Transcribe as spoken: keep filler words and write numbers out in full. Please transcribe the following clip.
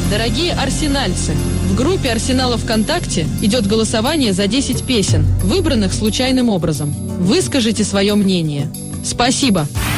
Дорогие арсенальцы, в группе Арсенала ВКонтакте идет голосование за десять песен, выбранных случайным образом. Выскажите свое мнение. Спасибо!